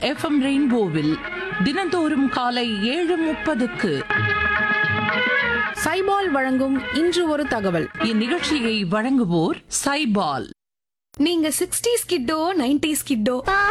FM ரெயின்போவில் தினந்தோறும் காலை 7:30க்கு சைபால் வழங்கும் இன்று ஒரு தகவல். இந்நிகழ்ச்சியை வழங்குவோர் சைபால். நீங்க 60s கிட்டோ 90s கிட்டோ